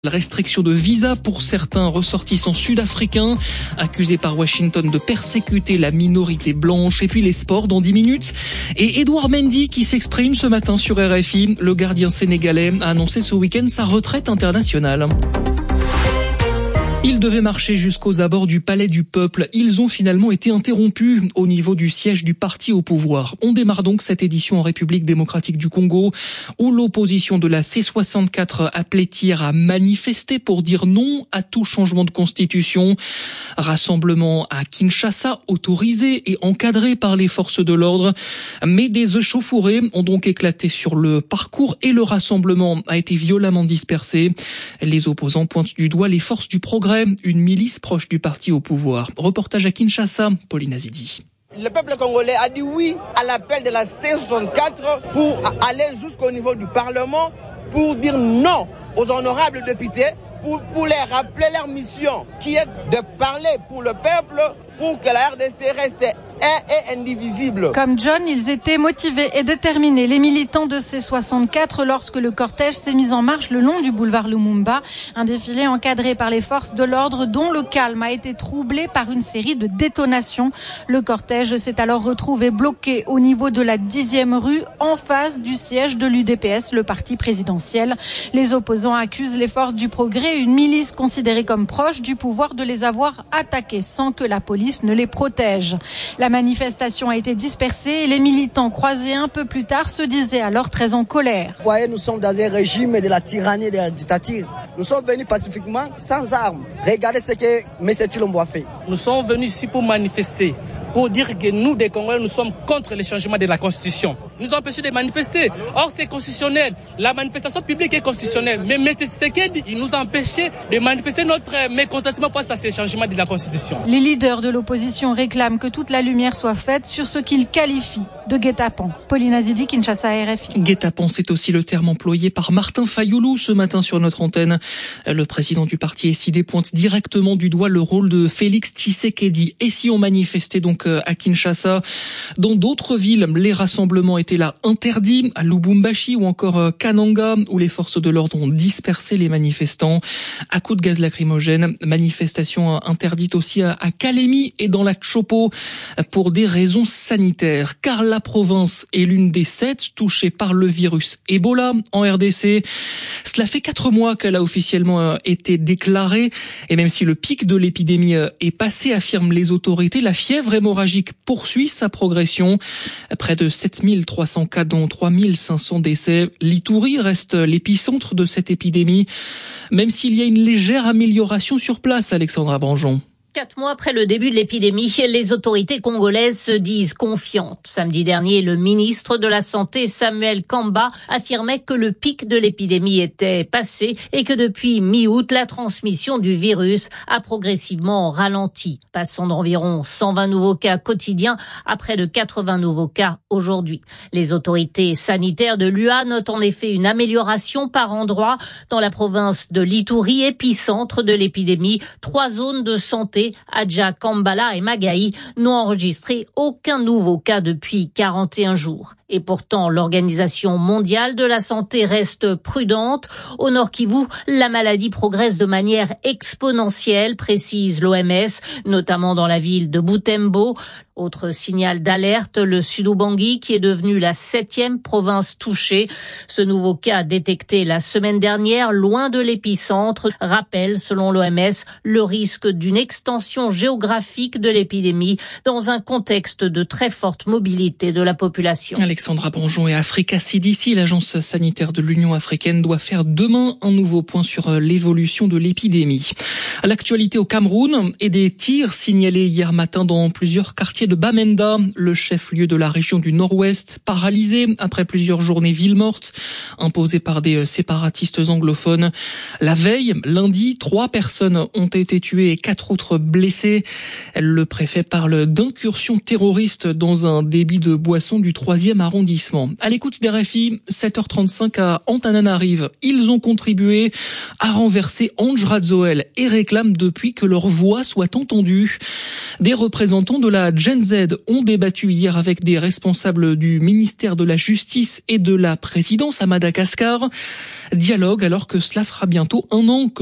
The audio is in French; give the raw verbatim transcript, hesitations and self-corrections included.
La restriction de visa pour certains ressortissants sud-africains accusés par Washington de persécuter la minorité blanche. Et puis les sports dans dix minutes. Et Edouard Mendy qui s'exprime ce matin sur R F I. Le gardien sénégalais a annoncé ce week-end sa retraite internationale. Ils devaient marcher jusqu'aux abords du Palais du Peuple. Ils ont finalement été interrompus au niveau du siège du parti au pouvoir. On démarre donc cette édition en République démocratique du Congo, où l'opposition de la C soixante-quatre appelait hier à manifester pour dire non à tout changement de constitution. Rassemblement à Kinshasa, autorisé et encadré par les forces de l'ordre. Mais des échauffourées ont donc éclaté sur le parcours et le rassemblement a été violemment dispersé. Les opposants pointent du doigt les forces du progrès, une milice proche du parti au pouvoir. Reportage à Kinshasa, Pauline Azidi. Le peuple congolais a dit oui à l'appel de la C soixante-quatre pour aller jusqu'au niveau du Parlement, pour dire non aux honorables députés, pour, pour les rappeler leur mission, qui est de parler pour le peuple, pour que la R D C reste un et indivisible. Comme John, ils étaient motivés et déterminés, les militants de C soixante-quatre, lorsque le cortège s'est mis en marche le long du boulevard Lumumba. Un défilé encadré par les forces de l'ordre dont le calme a été troublé par une série de détonations. Le cortège s'est alors retrouvé bloqué au niveau de la dixième rue, en face du siège de l'U D P S, le parti présidentiel. Les opposants accusent les forces du progrès, une milice considérée comme proche du pouvoir, de les avoir attaqués sans que la police ne les protège. La manifestation a été dispersée et les militants croisés un peu plus tard se disaient alors très en colère. Vous voyez, nous sommes dans un régime de la tyrannie et de la dictature. Nous sommes venus pacifiquement, sans armes. Regardez ce que M. Tshilombo a fait. Nous sommes venus ici pour manifester, pour dire que nous, des Congolais, nous sommes contre le changement de la Constitution. Ils nous ont empêchés de manifester. Or, c'est constitutionnel. La manifestation publique est constitutionnelle. Mais M. Tshisekedi, il nous a empêchés de manifester notre mécontentement face à ces changements de la Constitution. Les leaders de l'opposition réclament que toute la lumière soit faite sur ce qu'ils qualifient de guet-apens. Pauline Azidi, Kinshasa, R F I. Guet-apens, c'est aussi le terme employé par Martin Fayoulou ce matin sur notre antenne. Le président du parti S I D pointe directement du doigt le rôle de Félix Tshisekedi. Et si on manifestait donc à Kinshasa, dans d'autres villes, les rassemblements étaient là interdits, à Lubumbashi ou encore Kananga, où les forces de l'ordre ont dispersé les manifestants à coups de gaz lacrymogène. Manifestation interdite aussi à Kalemi et dans la Tshopo pour des raisons sanitaires, car la province est l'une des sept touchées par le virus Ebola en R D C. Cela fait quatre mois qu'elle a officiellement été déclarée, et même si le pic de l'épidémie est passé, affirment les autorités, la fièvre hémorragique poursuit sa progression. Près de sept mille trois cents cas, dont trois mille cinq cents décès. L'Ituri reste l'épicentre de cette épidémie, même s'il y a une légère amélioration sur place, Alexandra Branjon. Quatre mois après le début de l'épidémie, les autorités congolaises se disent confiantes. Samedi dernier, le ministre de la Santé, Samuel Kamba, affirmait que le pic de l'épidémie était passé et que depuis mi-août, la transmission du virus a progressivement ralenti, passant d'environ cent vingt nouveaux cas quotidiens à près de quatre-vingts nouveaux cas aujourd'hui. Les autorités sanitaires de l'U A notent en effet une amélioration par endroits dans la province de l'Ituri, épicentre de l'épidémie. Trois zones de santé, Adja, Kambala et Magaï, n'ont enregistré aucun nouveau cas depuis quarante et un jours. Et pourtant, l'Organisation mondiale de la santé reste prudente. Au Nord Kivu, la maladie progresse de manière exponentielle, précise l'O M S, notamment dans la ville de Butembo. Autre signal d'alerte, le Sud-Ubangi, qui est devenu la septième province touchée. Ce nouveau cas détecté la semaine dernière, loin de l'épicentre, rappelle, selon l'O M S, le risque d'une extension géographique de l'épidémie dans un contexte de très forte mobilité de la population. Alexandra Branjon et Africa C D C, l'agence sanitaire de l'Union africaine, doit faire demain un nouveau point sur l'évolution de l'épidémie. L'actualité au Cameroun et des tirs signalés hier matin dans plusieurs quartiers de Bamenda, le chef-lieu de la région du Nord-Ouest, paralysé après plusieurs journées ville morte imposées par des séparatistes anglophones. La veille, lundi, trois personnes ont été tuées et quatre autres blessées. Le préfet parle d'incursion terroriste dans un débit de boissons du troisième arrondissement. arrondissement. À l'écoute des R F I, sept heures trente-cinq à Antananarive. Ils ont contribué à renverser Ange Radzoel et réclament depuis que leur voix soit entendue. Des représentants de la Gen Z ont débattu hier avec des responsables du ministère de la Justice et de la Présidence à Madagascar. Dialogue alors que cela fera bientôt un an que